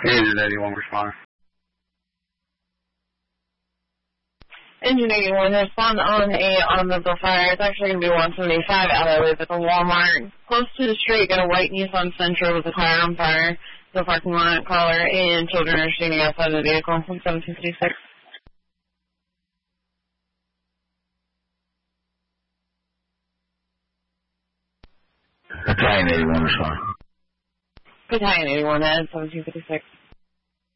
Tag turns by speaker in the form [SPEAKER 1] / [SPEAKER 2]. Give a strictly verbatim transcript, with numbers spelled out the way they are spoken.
[SPEAKER 1] Engine eighty-one, respond.
[SPEAKER 2] Engine eighty-one, respond on a automobile fire. It's actually going to be one seventy-five alleyway with a Walmart. Close to the street, got a white Nissan Sentra with a tire on fire. The parking lot, caller, and children are standing outside the vehicle. seventeen fifty-six.
[SPEAKER 1] Battalion eighty-one, respond.
[SPEAKER 2] Battalion eighty-one, that's seventeen fifty-six.